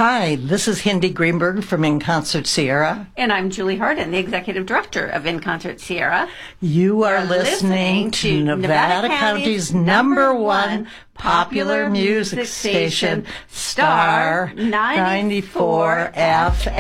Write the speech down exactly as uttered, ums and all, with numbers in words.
Hi, this is Hindi Greenberg from In Concert Sierra. And I'm Julie Harden, the Executive Director of In Concert Sierra. You are listening, listening to Nevada, Nevada County's number one popular music station, Star ninety-four F M.